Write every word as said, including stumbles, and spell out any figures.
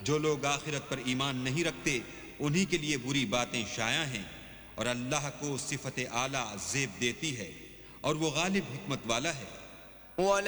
जो लोग आखिरत पर ईमान नहीं रखते उन्हीं के लिए बुरी बातें शाया हैं, और अल्लाह को सिफत आला ज़ेब देती है और वो गालिब हिकमत वाला है।